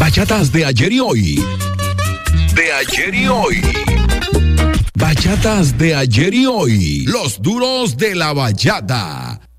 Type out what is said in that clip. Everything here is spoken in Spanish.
Bachatas de ayer y hoy. De ayer y hoy. Bachatas de ayer y hoy. Los duros de la bachata.